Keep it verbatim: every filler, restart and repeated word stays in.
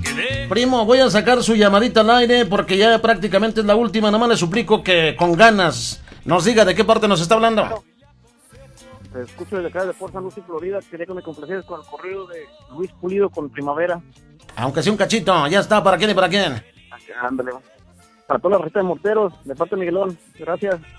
Primo, voy a sacar su llamadita al aire porque ya prácticamente es la última. Nada más le suplico que con ganas nos diga de qué parte nos está hablando. Claro. Te escucho desde acá de Port San Luis, Florida. Quería que me complacieras con el corrido de Luis Pulido con Primavera. Aunque sea un cachito, ya está. ¿Para quién y para quién? Ándale. Para toda la receta de morteros, de parte de Miguelón. Gracias.